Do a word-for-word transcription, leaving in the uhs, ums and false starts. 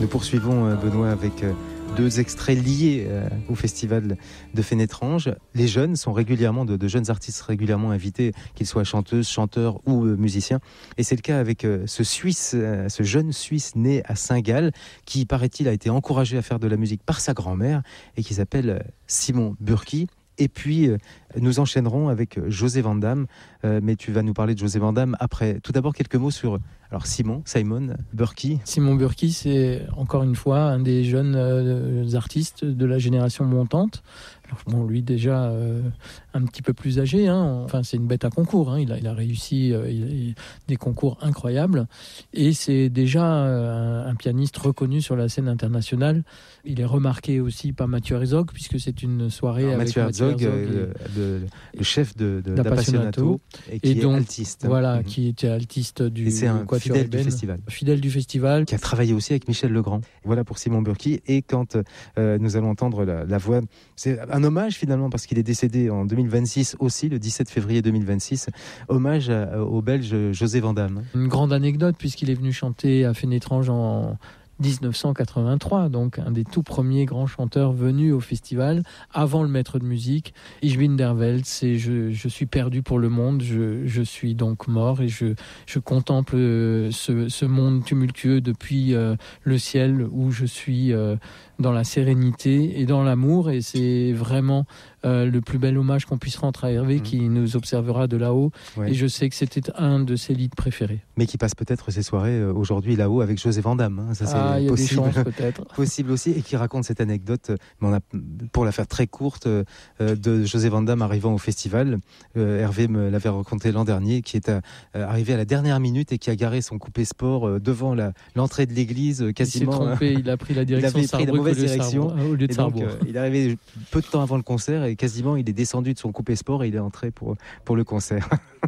Nous poursuivons, Benoît, avec deux extraits liés au festival de Fénétrange. Les jeunes sont régulièrement, de, de jeunes artistes régulièrement invités, qu'ils soient chanteuses, chanteurs ou musiciens. Et c'est le cas avec ce Suisse, ce jeune Suisse né à Saint-Gall, qui, paraît-il, a été encouragé à faire de la musique par sa grand-mère et qui s'appelle Simon Burki. Et puis, euh, nous enchaînerons avec José Van Damme. Euh, mais tu vas nous parler de José Van Damme après. Tout d'abord, quelques mots sur alors Simon, Simon Burki. Simon Burki, c'est encore une fois un des jeunes euh, artistes de la génération montante. Alors, bon, lui déjà euh, un petit peu plus âgé. Hein. Enfin, c'est une bête à concours. Hein. Il, a, il a réussi euh, il a, il, des concours incroyables. Et c'est déjà euh, un, un pianiste reconnu sur la scène internationale. Il est remarqué aussi par Mathieu Herzog, puisque c'est une soirée alors, avec Mathieu Herzog, Herzog et, le, le, le chef de, de d'Appassionato, et qui et donc, est altiste. Voilà, mm-hmm. qui était altiste du, et c'est un du fidèle du festival. Fidèle du festival. Qui a travaillé aussi avec Michel Legrand. Voilà pour Simon Burki. Et quand euh, nous allons entendre la, la voix, c'est un hommage finalement, parce qu'il est décédé en deux mille vingt-six aussi, le dix-sept février deux mille vingt-six. Hommage à, au Belge José Van Damme. Une grande anecdote, puisqu'il est venu chanter à Fénétrange en dix-neuf cent quatre-vingt-trois, donc un des tout premiers grands chanteurs venus au festival, avant le maître de musique, Ich bin der Welt, c'est je, je suis perdu pour le monde, je, je suis donc mort et je, je contemple ce, ce monde tumultueux depuis euh, le ciel où je suis euh, dans la sérénité et dans l'amour, et c'est vraiment euh, le plus bel hommage qu'on puisse rendre à Hervé, mmh. qui nous observera de là-haut, ouais. Et je sais que c'était un de ses leads préférés. Mais qui passe peut-être ses soirées euh, aujourd'hui là-haut avec José Van Damme, hein. Ça, c'est ah, il y a possible. des chances peut-être. Possible aussi, et qui raconte cette anecdote, mais on a, pour la faire très courte, euh, de José Van Damme arrivant au festival. Euh, Hervé me l'avait raconté l'an dernier, qui est à, euh, arrivé à la dernière minute et qui a garé son coupé sport euh, devant la, l'entrée de l'église, euh, quasiment. Il s'est trompé, il a pris la direction il avait pris la mauvaise direction au lieu de Sarrebourg. Euh, il est arrivé peu de temps avant le concert et quasiment il est descendu de son coupé sport et il est entré pour, pour le concert.